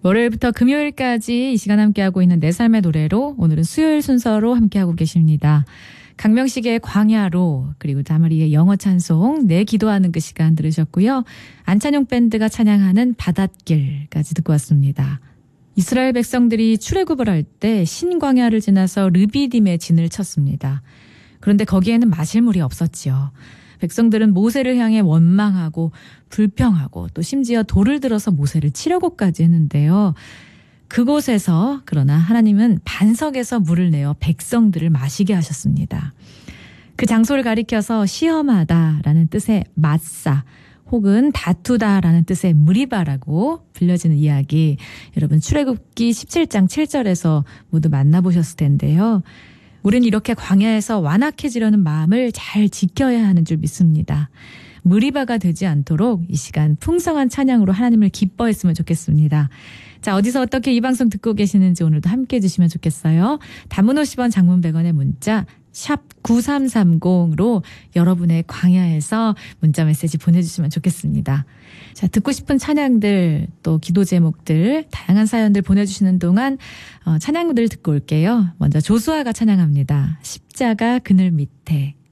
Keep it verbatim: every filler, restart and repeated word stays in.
월요일부터 금요일까지 이 시간 함께하고 있는 내 삶의 노래로 오늘은 수요일 순서로 함께하고 계십니다. 강명식의 광야로 그리고 다마리의 영어 찬송 내 기도하는 그 시간 들으셨고요. 안찬용 밴드가 찬양하는 바닷길까지 듣고 왔습니다. 이스라엘 백성들이 출애굽을 할 때 신광야를 지나서 르비딤에 진을 쳤습니다. 그런데 거기에는 마실 물이 없었지요. 백성들은 모세를 향해 원망하고 불평하고 또 심지어 돌을 들어서 모세를 치려고까지 했는데요. 그곳에서 그러나 하나님은 반석에서 물을 내어 백성들을 마시게 하셨습니다. 그 장소를 가리켜서 시험하다라는 뜻의 마사 혹은 다투다라는 뜻의 무리바라고 불려지는 이야기, 여러분 출애굽기 십칠 장 칠 절에서 모두 만나보셨을 텐데요. 우린 이렇게 광야에서 완악해지려는 마음을 잘 지켜야 하는 줄 믿습니다. 무리바가 되지 않도록 이 시간 풍성한 찬양으로 하나님을 기뻐했으면 좋겠습니다. 자, 어디서 어떻게 이 방송 듣고 계시는지 오늘도 함께해 주시면 좋겠어요. 단문 오십 원, 장문 백 원의 문자 샵 구삼삼공으로 여러분의 광야에서 문자 메시지 보내주시면 좋겠습니다. 자, 듣고 싶은 찬양들 또 기도 제목들 다양한 사연들 보내주시는 동안 어, 찬양들 듣고 올게요. 먼저 조수아가 찬양합니다. 십자가 그늘 밑에.